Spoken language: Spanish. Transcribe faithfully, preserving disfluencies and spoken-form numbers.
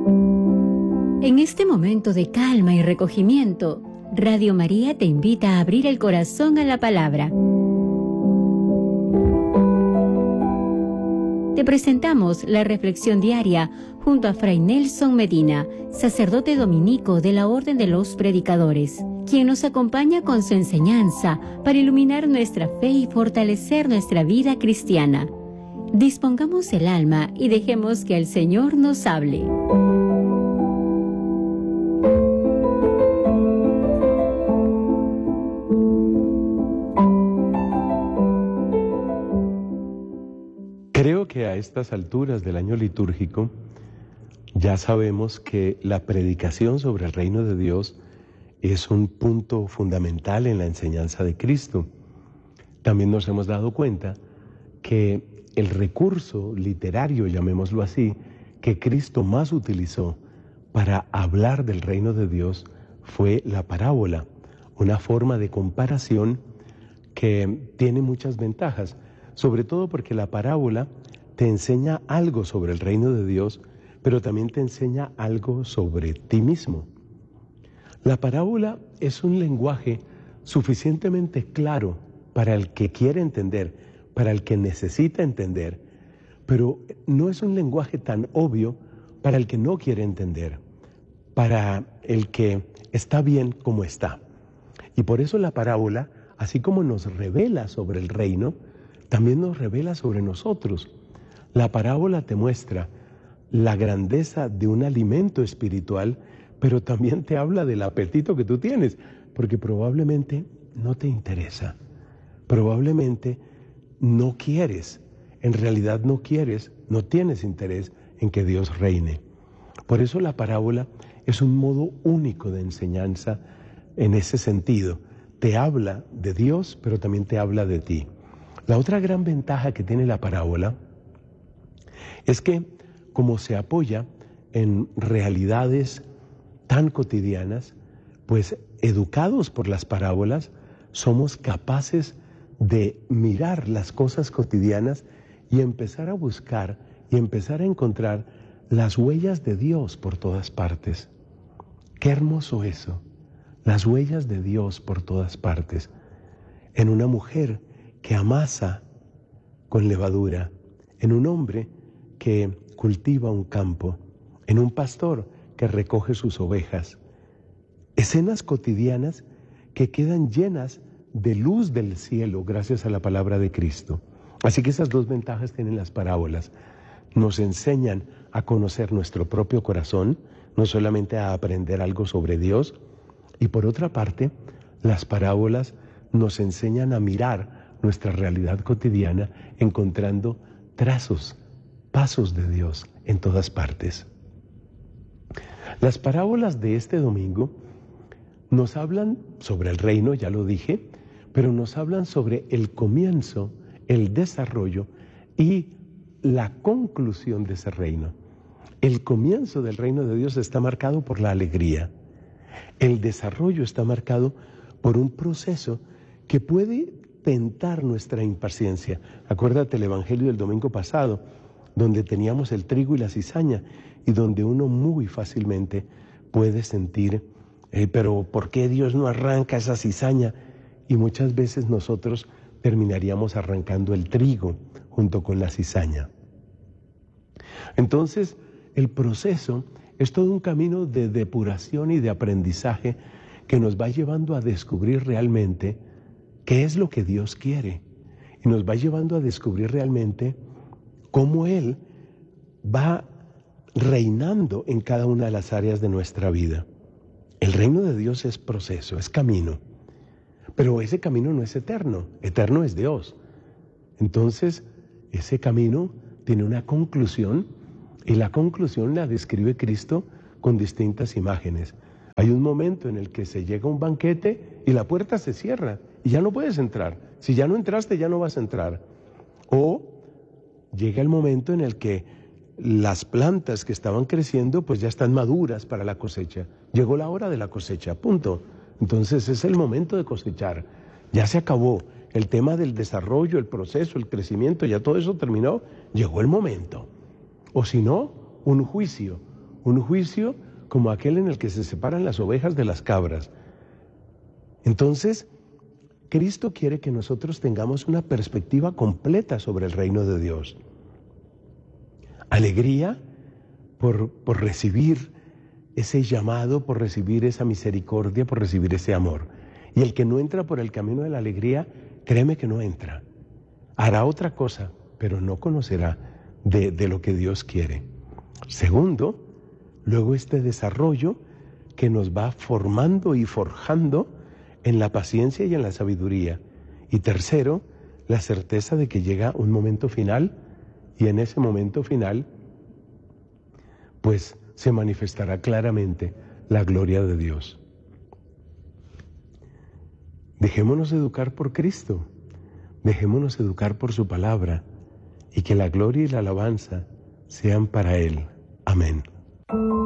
En este momento de calma y recogimiento, Radio María te invita a abrir el corazón a la palabra. Te presentamos la reflexión diaria junto a Fray Nelson Medina, sacerdote dominico de la Orden de los Predicadores, quien nos acompaña con su enseñanza para iluminar nuestra fe y fortalecer nuestra vida cristiana. Dispongamos el alma y dejemos que el Señor nos hable. Creo que a estas alturas del año litúrgico ya sabemos que la predicación sobre el reino de Dios es un punto fundamental en la enseñanza de Cristo. También nos hemos dado cuenta que el recurso literario, llamémoslo así, que Cristo más utilizó para hablar del reino de Dios fue la parábola, una forma de comparación que tiene muchas ventajas, sobre todo porque la parábola te enseña algo sobre el reino de Dios, pero también te enseña algo sobre ti mismo. La parábola es un lenguaje suficientemente claro para el que quiere entender, para el que necesita entender, pero no es un lenguaje tan obvio para el que no quiere entender, para el que está bien como está. Y por eso la parábola, así como nos revela sobre el reino, también nos revela sobre nosotros. La parábola te muestra la grandeza de un alimento espiritual, pero también te habla del apetito que tú tienes, porque probablemente no te interesa, probablemente no quieres, en realidad no quieres, no tienes interés en que Dios reine. Por eso la parábola es un modo único de enseñanza en ese sentido. Te habla de Dios, pero también te habla de ti. La otra gran ventaja que tiene la parábola es que, como se apoya en realidades tan cotidianas, pues educados por las parábolas, somos capaces de mirar las cosas cotidianas y empezar a buscar y empezar a encontrar las huellas de Dios por todas partes. Qué hermoso eso, las huellas de Dios por todas partes. En una mujer que amasa con levadura, en un hombre que cultiva un campo, en un pastor que recoge sus ovejas. Escenas cotidianas que quedan llenas de luz del cielo gracias a la palabra de Cristo. Así que esas dos ventajas tienen las parábolas. Nos enseñan a conocer nuestro propio corazón, no solamente a aprender algo sobre Dios, y por otra parte, las parábolas nos enseñan a mirar nuestra realidad cotidiana encontrando trazos, pasos de Dios en todas partes. Las parábolas de este domingo nos hablan sobre el reino, ya lo dije, pero nos hablan sobre el comienzo, el desarrollo y la conclusión de ese reino. El comienzo del reino de Dios está marcado por la alegría. El desarrollo está marcado por un proceso que puede tentar nuestra impaciencia. Acuérdate el evangelio del domingo pasado, donde teníamos el trigo y la cizaña, y donde uno muy fácilmente puede sentir, eh, pero ¿por qué Dios no arranca esa cizaña? Y muchas veces nosotros terminaríamos arrancando el trigo junto con la cizaña. Entonces, el proceso es todo un camino de depuración y de aprendizaje que nos va llevando a descubrir realmente qué es lo que Dios quiere. Y nos va llevando a descubrir realmente cómo Él va reinando en cada una de las áreas de nuestra vida. El reino de Dios es proceso, es camino. Pero ese camino no es eterno, eterno es Dios. Entonces, ese camino tiene una conclusión y la conclusión la describe Cristo con distintas imágenes. Hay un momento en el que se llega a un banquete y la puerta se cierra y ya no puedes entrar. Si ya no entraste, ya no vas a entrar. O llega el momento en el que las plantas que estaban creciendo pues ya están maduras para la cosecha. Llegó la hora de la cosecha, punto. Entonces es el momento de cosechar. Ya se acabó. El tema del desarrollo, el proceso, el crecimiento, ya todo eso terminó. Llegó el momento. O si no, un juicio. un juicio como aquel en el que se separan las ovejas de las cabras. Entonces, Cristo quiere que nosotros tengamos una perspectiva completa sobre el reino de Dios. Alegría por, por recibir ese llamado, por recibir esa misericordia, por recibir ese amor. Y el que no entra por el camino de la alegría, créeme que no entra. Hará otra cosa, pero no conocerá de, de lo que Dios quiere. Segundo, luego este desarrollo que nos va formando y forjando en la paciencia y en la sabiduría. Y tercero, la certeza de que llega un momento final, y en ese momento final, pues se manifestará claramente la gloria de Dios. Dejémonos educar por Cristo, dejémonos educar por su palabra, y que la gloria y la alabanza sean para Él. Amén.